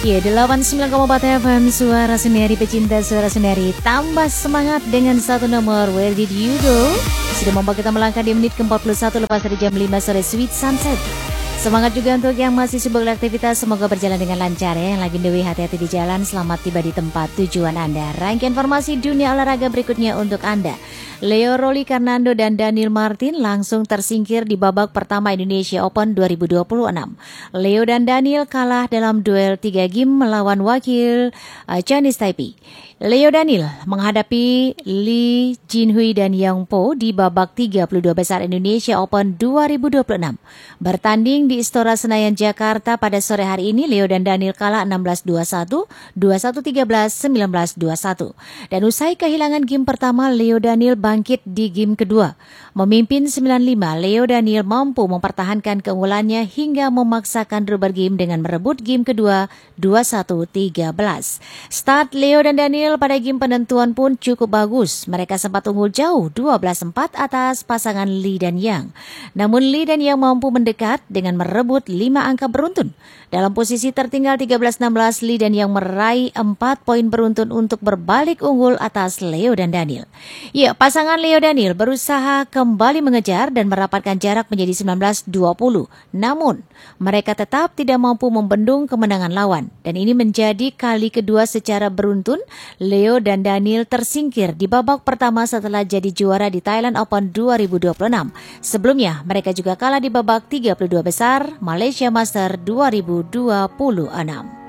Ya, 89,4 FM Suara Sendiri, pecinta Suara Sendiri. Tambah semangat dengan satu nomor Where Did You Go. Sudah membawa kita melangkah di menit ke-41 lepas dari jam 5 sore Sweet Sunset. Semangat juga untuk yang masih sibuk beraktivitas, semoga berjalan dengan lancar ya. Yang lagi dewi, hati-hati di jalan, selamat tiba di tempat tujuan Anda. Rangkaian informasi dunia olahraga berikutnya untuk Anda. Leo Rolicarnando dan Daniel Martin langsung tersingkir di babak pertama Indonesia Open 2026. Leo dan Daniel kalah dalam duel 3 game melawan wakil Chinese Taipei. Leo Daniel menghadapi Lee Jinhui dan Yang Po di babak 32 besar Indonesia Open 2026. Bertanding di Istora Senayan Jakarta pada sore hari ini, Leo dan Daniel kalah 16-21, 21-13, 19-21. Dan usai kehilangan game pertama, Leo Daniel bangkit di game kedua. Memimpin 9-5, Leo Daniel mampu mempertahankan keunggulannya hingga memaksakan rubber game dengan merebut game kedua 21-13. Start Leo dan Daniel pada game penentuan pun cukup bagus. Mereka sempat unggul jauh 12-4 atas pasangan Lee dan Yang. Namun Lee dan Yang mampu mendekat dengan merebut 5 angka beruntun. Dalam posisi tertinggal 13-16, Lee dan Yang meraih 4 poin beruntun untuk berbalik unggul atas Leo dan Daniel. Ya, pasangan Leo Daniel berusaha kembali mengejar dan merapatkan jarak menjadi 19-20. Namun, mereka tetap tidak mampu membendung kemenangan lawan. Dan ini menjadi kali kedua secara beruntun Leo dan Daniel tersingkir di babak pertama setelah jadi juara di Thailand Open 2026. Sebelumnya, mereka juga kalah di babak 32 besar Malaysia Master 2026.